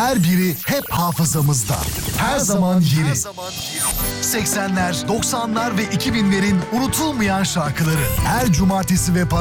Her biri hep hafızamızda. Her zaman yeni. 80'ler, 90'lar ve 2000'lerin unutulmayan şarkıları. Her cumartesi ve pazar